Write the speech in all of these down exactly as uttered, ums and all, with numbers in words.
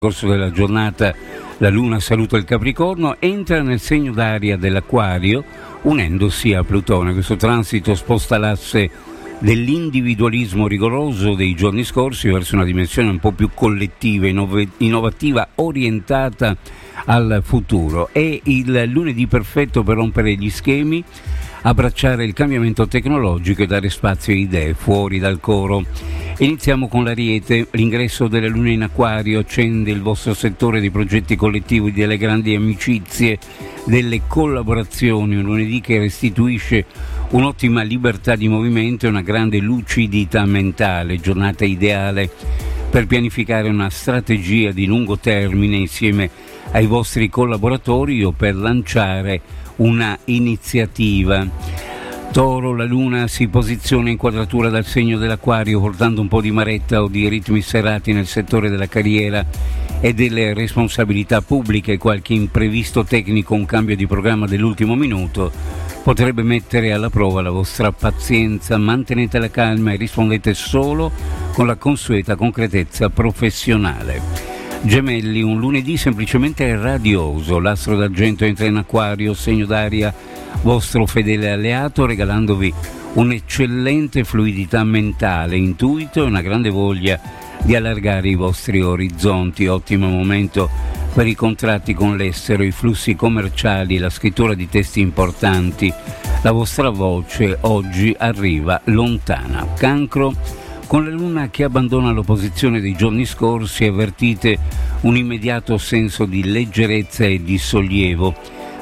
corso della giornata la Luna saluta il Capricorno, entra nel segno d'aria dell'Acquario unendosi a Plutone. Questo transito sposta l'asse dell'individualismo rigoroso dei giorni scorsi verso una dimensione un po' più collettiva, innov- innovativa, orientata al futuro. È il lunedì perfetto per rompere gli schemi, abbracciare il cambiamento tecnologico e dare spazio a idee fuori dal coro. Iniziamo con l'Ariete. L'ingresso della Luna in Acquario accende il vostro settore di progetti collettivi, delle grandi amicizie, delle collaborazioni, un lunedì che restituisce un'ottima libertà di movimento e una grande lucidità mentale, giornata ideale per pianificare una strategia di lungo termine insieme ai vostri collaboratori o per lanciare una iniziativa. Toro, la Luna si posiziona in quadratura dal segno dell'Acquario, portando un po' di maretta o di ritmi serrati nel settore della carriera e delle responsabilità pubbliche. Qualche imprevisto tecnico, un cambio di programma dell'ultimo minuto potrebbe mettere alla prova la vostra pazienza. Mantenete la calma e rispondete solo con la consueta concretezza professionale. Gemelli, un lunedì semplicemente radioso. L'astro d'argento entra in Acquario, segno d'aria vostro fedele alleato, regalandovi un'eccellente fluidità mentale, intuito e una grande voglia di allargare i vostri orizzonti. Ottimo momento per i contratti con l'estero, i flussi commerciali, la scrittura di testi importanti. La vostra voce oggi arriva lontana. Cancro, con la Luna che abbandona l'opposizione dei giorni scorsi, avvertite un immediato senso di leggerezza e di sollievo.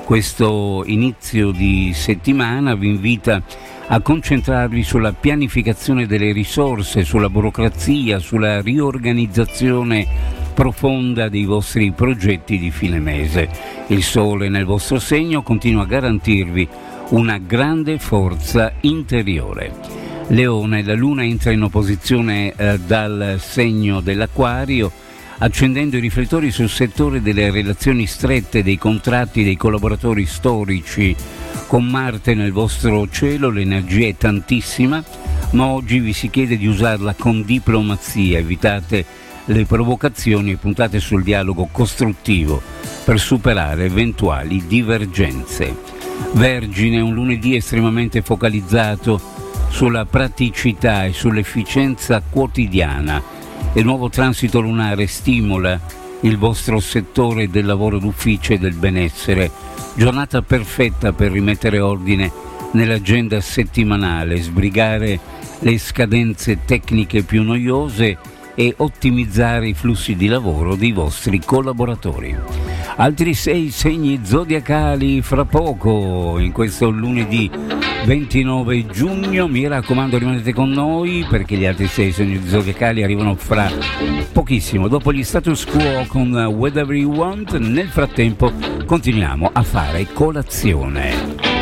Questo inizio di settimana vi invita a concentrarvi sulla pianificazione delle risorse, sulla burocrazia, sulla riorganizzazione profonda dei vostri progetti di fine mese. Il Sole nel vostro segno continua a garantirvi una grande forza interiore. Leone, la Luna entra in opposizione eh, dal segno dell'Acquario, accendendo i riflettori sul settore delle relazioni strette, dei contratti, dei collaboratori storici. Con Marte nel vostro cielo l'energia è tantissima, ma oggi vi si chiede di usarla con diplomazia. Evitate le provocazioni e puntate sul dialogo costruttivo per superare eventuali divergenze. Vergine, un lunedì estremamente focalizzato sulla praticità e sull'efficienza quotidiana. Il nuovo transito lunare stimola il vostro settore del lavoro d'ufficio e del benessere. Giornata perfetta per rimettere ordine nell'agenda settimanale, sbrigare le scadenze tecniche più noiose e ottimizzare i flussi di lavoro dei vostri collaboratori. Altri sei segni zodiacali fra poco, in questo lunedì ventinove giugno. Mi raccomando, rimanete con noi perché gli altri sei segni zodiacali arrivano fra pochissimo, dopo gli status quo con Whatever You Want. Nel frattempo continuiamo a fare colazione.